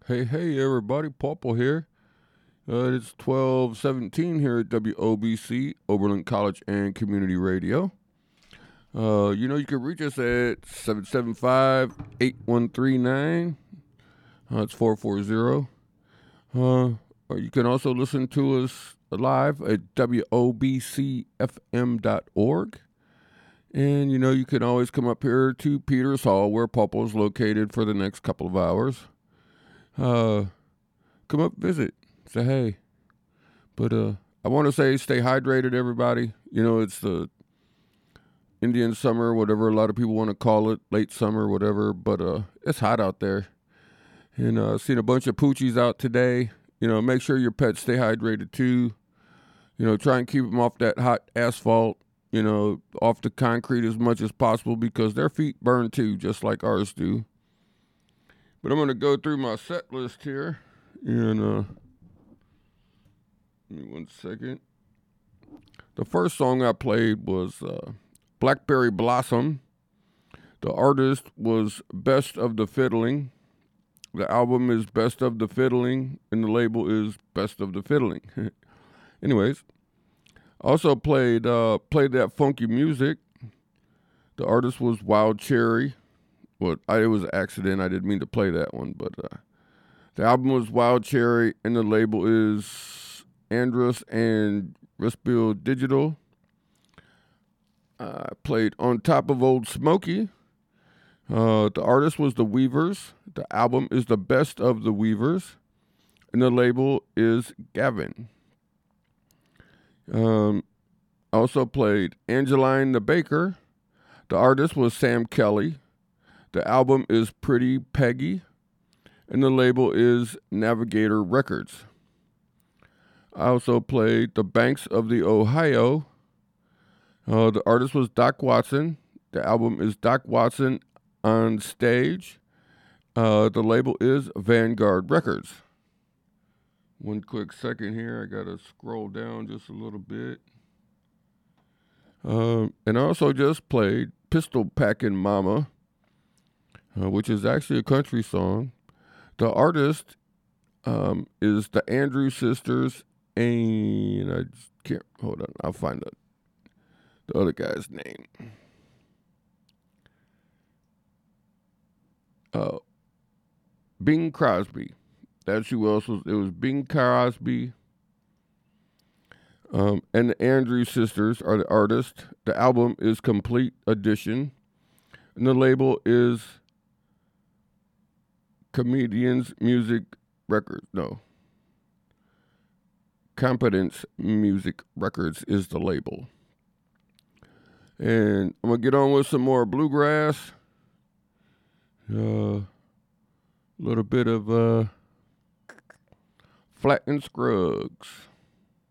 Hey, everybody, Pawpaw here. It's 12:17 here at WOBC, Oberlin College and Community Radio. You can reach us at 775-8139. It's 440. Or you can also listen to us live at WOBCFM.org. And, you can always come up here to Peters Hall, where Pawpaw is located, for the next couple of hours. Come up, visit, say hey. But I want to say stay hydrated, everybody. It's the Indian summer, whatever a lot of people want to call it, late summer, whatever. But it's hot out there. And seen a bunch of poochies out today. Make sure your pets stay hydrated too. Try and keep them off that hot asphalt, off the concrete as much as possible because their feet burn too, just like ours do. But I'm going to go through my set list here. And give me 1 second. The first song I played was Blackberry Blossom. The artist was Best of the Fiddling. The album is Best of the Fiddling, and the label is Best of the Fiddling. Anyways, also played that funky music. The artist was Wild Cherry. Well, it was an accident. I didn't mean to play that one, but the album was Wild Cherry, and the label is Andrus and Rispil Digital. Played On Top of Old Smoky. The artist was The Weavers. The album is The Best of the Weavers, and the label is Gavin. Also played Angeline the Baker. The artist was Sam Kelly. The album is Pretty Peggy, and the label is Navigator Records. I also played The Banks of the Ohio. The artist was Doc Watson. The album is Doc Watson on Stage. The label is Vanguard Records. 1 quick second here. I got to scroll down just a little bit. And I also just played Pistol Packin' Mama, which is actually a country song. The artist is the Andrew Sisters, and I just can't, hold on, I'll find the other guy's name. Bing Crosby. That's who else was. It was Bing Crosby. And the Andrew Sisters are the artist. The album is Complete Edition. And the label is Comedians Music Records. No. Competence Music Records is the label. And I'm going to get on with some more bluegrass. A little bit of Flatt and Scruggs.